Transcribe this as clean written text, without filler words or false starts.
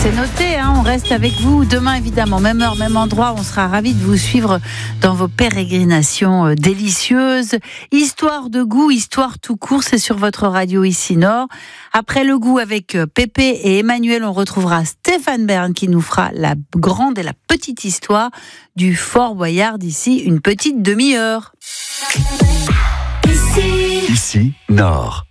C'est noté, hein, on reste avec vous demain évidemment, même heure, même endroit, on sera ravis de vous suivre dans vos pérégrinations délicieuses. Histoire de goût, histoire tout court, c'est sur votre radio ici Nord. Après le goût avec Pépé et Emmanuel, on retrouvera Stéphane Bern qui nous fera la grande et la petite histoire du Fort Boyard d'ici une petite demi-heure. Ici Nord.